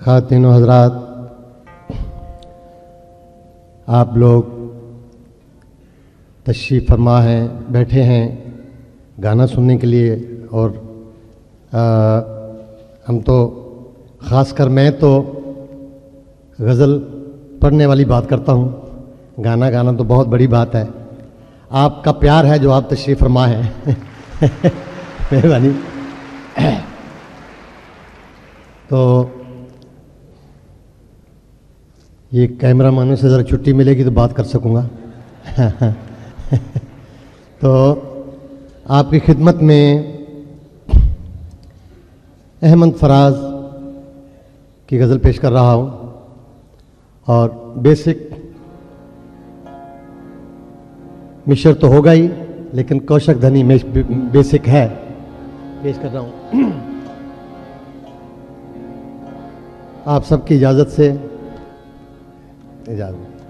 ख़वातीन व हज़रात, आप लोग तशरीफ़ फरमा हैं, बैठे हैं गाना सुनने के लिए। और हम तो ख़ासकर मैं तो गज़ल पढ़ने वाली बात करता हूँ, गाना गाना तो बहुत बड़ी बात है। आपका प्यार है जो आप तशरीफ़ फरमा हैं। मेहरबानी। तो ये कैमरा मैन से ज़रा छुट्टी मिलेगी तो बात कर सकूँगा। तो आपकी खिदमत में अहमद फराज की गज़ल पेश कर रहा हूँ। और बेसिक मिशर तो होगा ही, लेकिन कौशक धनी में बेसिक है, पेश कर रहा हूँ। आप सबकी इजाज़त से इजाज़त।